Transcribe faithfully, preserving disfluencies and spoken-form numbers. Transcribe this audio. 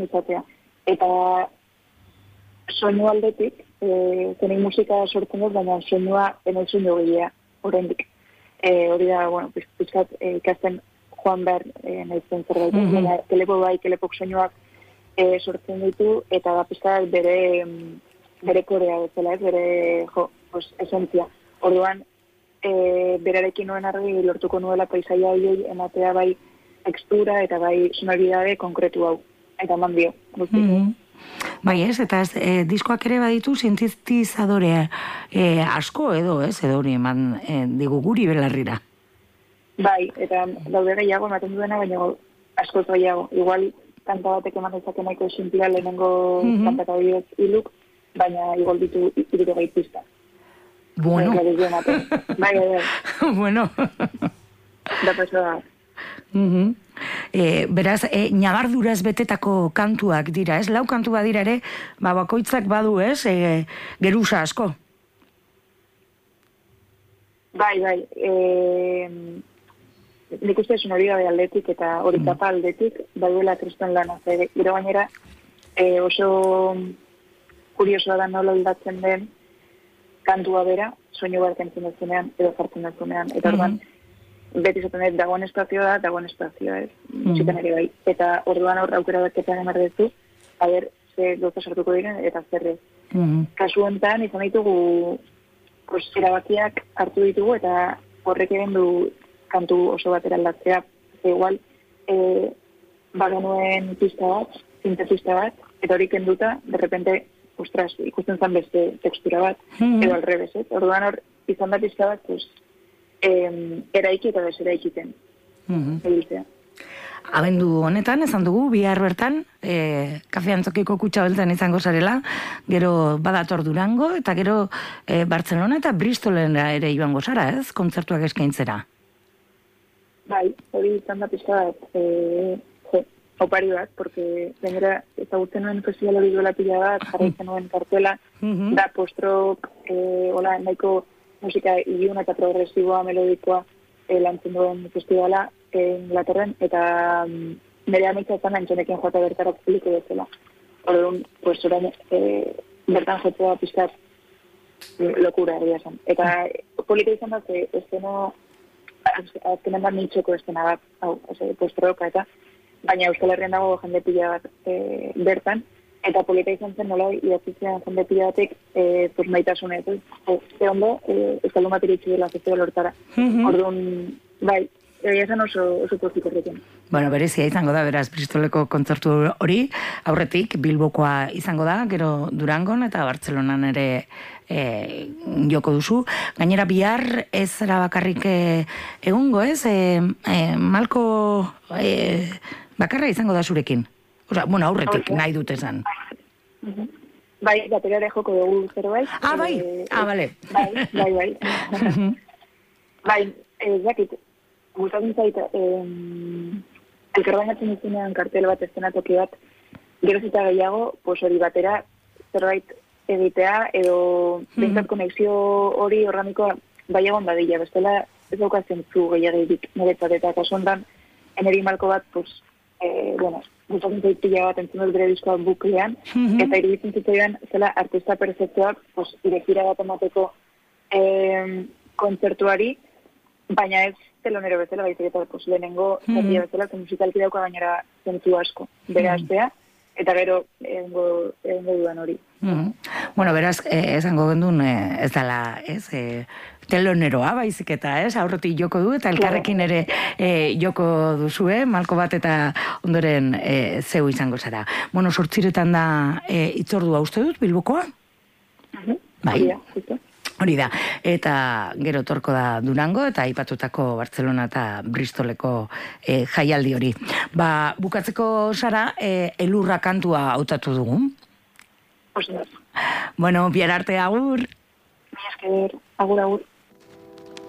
izatea. Eta soinu aldetik, e, zenei musika sortzen dut, baina soinua enel soinu gilea, oraindik. E, hori da, bueno, pizkat e, ikasten joan behar e, nahizen zerbait. Mm -hmm. Telepo bai, telepok soinuak e, sortzen ditu, eta da pizkat bere, bere korea bezala, ez, bere, jo, pues, esentzia. Orduan, e, berarekin nuen argi lortuko nuela paisaia horiei ematea bai tekstura eta bai sonoridade konkretu hau. Eta eman dio, guzti. Mm -hmm. Bai ez, eta ez, e, diskoak ere baditu sintetizadorea e, asko edo, ez, edo hori eman e, digu guri belarrira. Bai, eta daude gehiago ematen duena, baina asko gehiago. Igual kanta batek eman dezake nahiko simplea lehenengo mm -hmm. kantaka bidez hiluk, baina igual ditu hiru gehi pista. Bueno. Bai, bai, bai. Bueno. Da pasada. Mhm. E, beraz, e, ñabarduraz betetako kantuak dira, ez? Lau kantu badira ere, ba, bakoitzak badu, ez? E, geruza asko. Bai, bai. E, nik uste sonoridade aldetik eta hori tapa aldetik, baduela kriston lana. Gero gainera, e, oso kuriosoa da nola aldatzen den kantua bera, soinu bat entzun duzunean, edo jartzen duzunean. Eta orduan, beti zaten dut, dagoen espazio da, dagoen espazioa, ez, musikan ere bai. Eta orduan hor aukera baketan emarrezu, haber, ze gauza sartuko diren, eta zerrez. Mm-hmm. Kasu honetan, izan ditugu, pues, erabakiak hartu ditugu, eta horrek egin du kantu oso bat eraldatzea. Igual, e, bagenuen pista bat, sintetista bat, eta hori kenduta, de repente, ostras, ikusten zan beste tekstura bat, mm-hmm. edo alrebez, ez? Orduan hor, izan da pista bat, pues, Eh, eraiki eta bezera ikiten. Mm-hmm. Abendu honetan, esan dugu, bihar bertan, e, kafe antzokiko kutxa beltan izango zarela, gero badator Durango, eta gero e, Barcelona eta Bristolen ere joango zara, ez? Kontzertuak eskaintzera. Bai, hori izan da pizka bat, e, jo, opari bat, porque gainera ezagutzen nuen festival hori duela pila bat, jarraitzen nuen kartuela, mm-hmm. da post-rock, e, hola, nahiko musika iluna eta progresiboa, melodikoa e, lantzen duen festivala Inglaterren, eta um, nire amitza zan antxonekin joata bertara publiko bezala. Orduan, pues, orain, e, bertan jotzea pizkat lokura egia zen. Eta polita izan da, ze esteno, azkenen da nintxoko estena bat, hau, post-roka eta, baina Euskal Herrian dago jende pila bat e, bertan, eta polita izan zen nola idatzitzen jende pila batek e, pues, maitasunez, ez? Ze ondo, e, Euskal Herrian iritsi dela festival hortara. Mm-hmm. Orduan, bai, egia zen oso, oso pozik horrekin. Bueno, berezia izango da, beraz, Bristoleko kontzertu hori, aurretik Bilbokoa izango da, gero Durangon eta Bartzelonan ere e, joko duzu. Gainera bihar ez zara bakarrik e, egungo, ez? E, e, Malko e, bakarra izango da zurekin. Osa, bueno, aurretik, okay. Nahi dut esan. Uh-huh. Bai, batera ere joko dugu zerbait. Ah, bai? E, ah, bale. Bai, bai, bai. Uh-huh. Bai, ez dakit, gustatzen zait, elkarbainatzen duzunean kartel bat, estenatoki bat, geroz eta gehiago, pues hori batera, zerbait egitea, edo bintzat konexio hori organikoa bai egon badila, bestela ez daukatzen zu gehiagirik niretzat, eta kasu hontan, eneri malko bat, pues, eh, bueno, gustatzen zait pila bat entzun dut bere diskoa buklean, mm-hmm. eta iruditzen zitzaidan zela artista perfektuak, pues, irekira bat emateko eh, kontzertuari, baina ez telonero bezala, baizik eta pues, lehenengo mm-hmm. bezala, zen musikalki dauka gainera zentzu asko, bere astea, eta gero egongo dudan hori. Mm-hmm. Bueno, beraz, eh, esango gendun, eh, ez dela, ez, eh, teloneroa baizik eta, ez, aurretik joko du, eta elkarrekin ere eh, joko duzue, malko bat eta ondoren eh, zeu izango zara. Bueno, sortziretan da eh, itzordua uste dut, Bilbokoa? Uh-huh. Bai. Hori da, justo. Hori da, eta gero torko da Durango, eta aipatutako Bartzelona eta Bristoleko e, jaialdi hori. Ba, bukatzeko zara, e, elurra kantua hautatu dugu. Oso. Bueno, bihar arte, agur. Mi esker, agur, agur.